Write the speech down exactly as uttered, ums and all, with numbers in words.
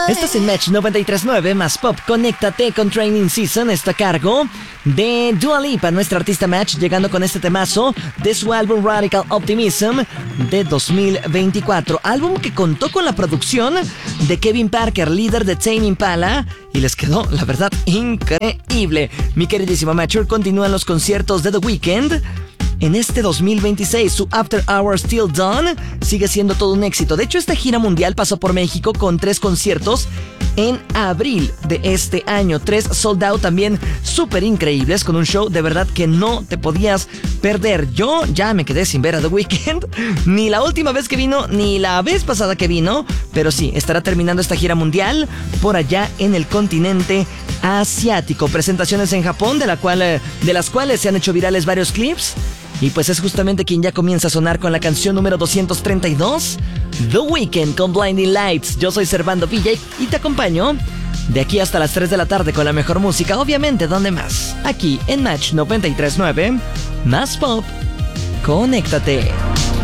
Estás en Match noventa y tres punto nueve más Pop. Conéctate con Training Season. Está a cargo de Dua Lipa, nuestra artista Match, llegando con este temazo de su álbum Radical Optimism de dos mil veinticuatro. Álbum que contó con la producción de Kevin Parker, líder de Tame Impala, y les quedó, la verdad, increíble. Mi queridísimo Matcher, continúan los conciertos de The Weeknd. En este dos mil veintiséis, su After Hours Till Dawn sigue siendo todo un éxito. De hecho, esta gira mundial pasó por México con tres conciertos en abril de este año. Tres sold out también súper increíbles, con un show de verdad que no te podías perder. Yo ya me quedé sin ver a The Weeknd, ni la última vez que vino, ni la vez pasada que vino. Pero sí, estará terminando esta gira mundial por allá en el continente asiático. Presentaciones en Japón, de, la cual, de las cuales se han hecho virales varios clips. Y pues es justamente quien ya comienza a sonar con la canción número doscientos treinta y dos, The Weeknd con Blinding Lights. Yo soy Servando V J y te acompaño de aquí hasta las tres de la tarde con la mejor música. Obviamente, ¿dónde más? Aquí en Match noventa y tres punto nueve, más Pop. Conéctate.